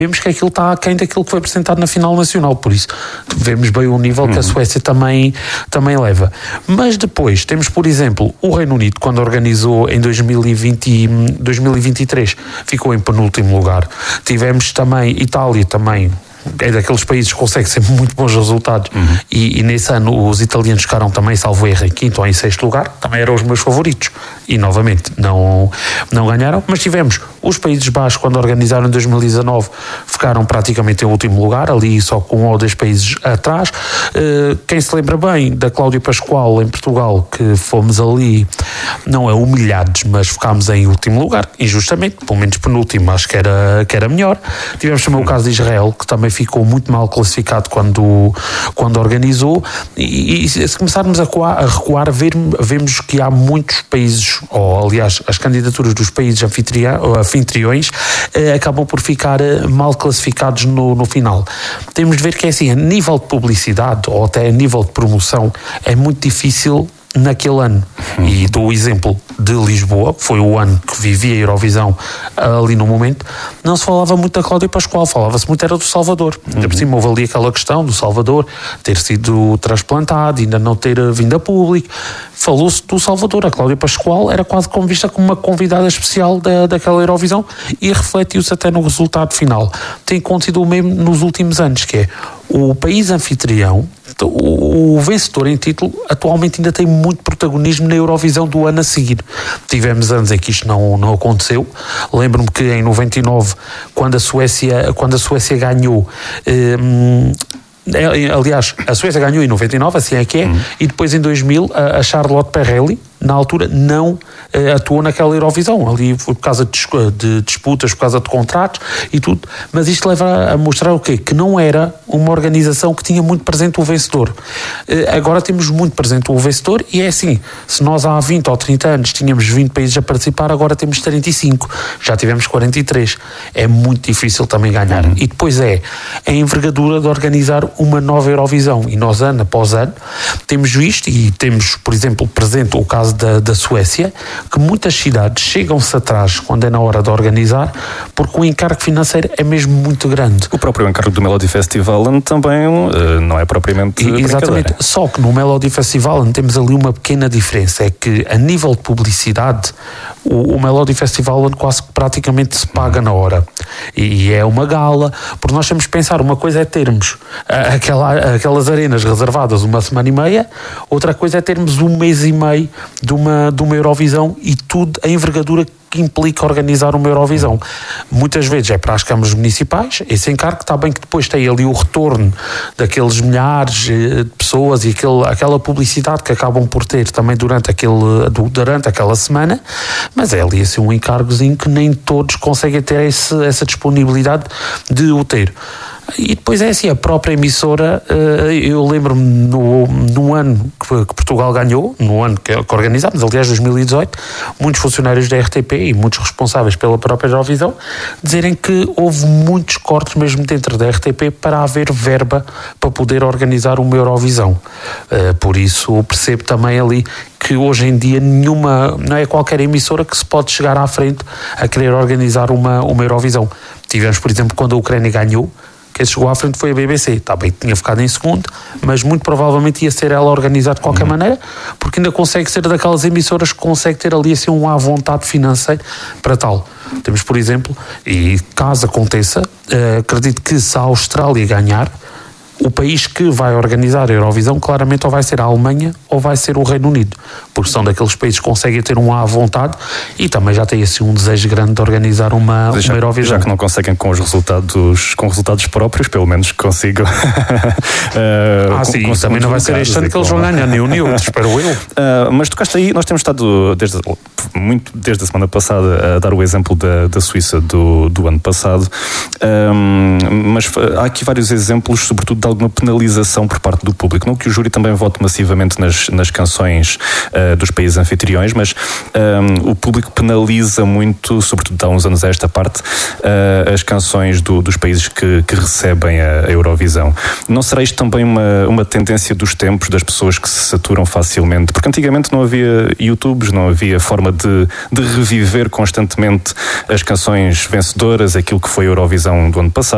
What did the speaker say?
vemos que aquilo está aquém daquilo que foi apresentado na final nacional, por isso vemos bem o nível que a Suécia também leva. Mas depois temos, por exemplo, o Reino Unido, quando organizou em 2023, ficou em penúltimo lugar. Tivemos também Itália, também é daqueles países que consegue sempre muito bons resultados, e nesse ano os italianos ficaram também, salvo erro, em quinto ou em sexto lugar, também eram os meus favoritos, e novamente não ganharam. Mas tivemos os Países Baixos, quando organizaram em 2019, ficaram praticamente em último lugar, ali só com 1 ou 2 países atrás. Quem se lembra bem da Cláudia Pascoal em Portugal, que fomos ali, não é humilhados, mas ficámos em último lugar, injustamente, pelo menos penúltimo, acho que era melhor. Tivemos também o caso de Israel, que também ficou muito mal classificado quando organizou, e se começarmos a recuar, vemos que há muitos países, ou aliás, as candidaturas dos países anfitriões acabam por ficar mal classificados no final. Temos de ver que é assim, a nível de publicidade, ou até a nível de promoção, é muito difícil naquele ano. E dou o exemplo de Lisboa, foi o ano que vivia a Eurovisão ali no momento, não se falava muito da Cláudia Pascoal, falava-se muito era do Salvador. Por cima houve ali aquela questão do Salvador ter sido transplantado, ainda não ter vindo a público. Falou-se do Salvador. A Cláudia Pascoal era quase como vista como uma convidada especial daquela Eurovisão, e refletiu-se até no resultado final. Tem acontecido o mesmo nos últimos anos, que é o país anfitrião, o vencedor em título, atualmente ainda tem muito protagonismo na Eurovisão do ano a seguir. Tivemos anos em que isto não aconteceu. Lembro-me que em 99, quando a Suécia ganhou, aliás, a Suécia ganhou em 99, assim é que é, e depois em 2000 a Charlotte Perrelli, na altura, não atuou naquela Eurovisão. Ali foi por causa de disputas, por causa de contratos e tudo. Mas isto leva a mostrar o quê? Que não era uma organização que tinha muito presente o vencedor. Agora temos muito presente o vencedor, e é assim, se nós há 20 ou 30 anos tínhamos 20 países a participar, agora temos 35. Já tivemos 43. É muito difícil também ganhar. E depois a envergadura de organizar uma nova Eurovisão. E nós, ano após ano, temos visto, e temos, por exemplo, presente o caso da Suécia, que muitas cidades chegam-se atrás quando é na hora de organizar, porque o encargo financeiro é mesmo muito grande. O próprio encargo do Melody Festival também não é propriamente exatamente. Só que no Melody Festival temos ali uma pequena diferença, é que a nível de publicidade o Melody Festival quase que praticamente se paga na hora, e é uma gala, porque nós temos que pensar, uma coisa é termos aquelas arenas reservadas 1 semana e meia, outra coisa é termos 1 mês e meio de uma Eurovisão, e tudo a envergadura que implica organizar uma Eurovisão. Muitas vezes é para as câmaras municipais, esse encargo. Está bem que depois tem ali o retorno daqueles milhares de pessoas e aquela publicidade que acabam por ter também durante aquela semana, mas é ali assim um encargozinho que nem todos conseguem ter essa disponibilidade de o ter. E depois é assim, a própria emissora, eu lembro-me no ano que Portugal ganhou, no ano que organizámos, aliás 2018, muitos funcionários da RTP e muitos responsáveis pela própria Eurovisão dizerem que houve muitos cortes mesmo dentro da RTP para haver verba para poder organizar uma Eurovisão. Por isso percebo também ali que hoje em dia não é qualquer emissora que se pode chegar à frente a querer organizar uma Eurovisão. Tivemos, por exemplo, quando a Ucrânia ganhou, quem chegou à frente foi a BBC. Está bem, tinha ficado em segundo, mas muito provavelmente ia ser ela a organizar de qualquer maneira, porque ainda consegue ser daquelas emissoras que consegue ter ali assim um à vontade financeira para tal. Temos, por exemplo, e caso aconteça, acredito que se a Austrália ganhar, o país que vai organizar a Eurovisão claramente ou vai ser a Alemanha ou vai ser o Reino Unido, porque são daqueles países que conseguem ter um à vontade e também já têm assim um desejo grande de organizar uma Eurovisão. Já que não conseguem com resultados próprios, pelo menos que consigam. Sim, também não vai ser este ano que eles vão ganhar, nem um nem outro, espero eu. Mas tocaste aí, nós temos estado desde a semana passada a dar o exemplo da Suíça do ano passado, mas há aqui vários exemplos, sobretudo de alguma penalização por parte do público. Não que o júri também vote massivamente nas canções dos países anfitriões, mas o público penaliza muito, sobretudo há uns anos a esta parte, as canções dos países que recebem a Eurovisão. Não será isto também uma tendência dos tempos, das pessoas que se saturam facilmente? Porque antigamente não havia YouTubes, não havia forma de reviver constantemente as canções vencedoras, aquilo que foi a Eurovisão do ano passado.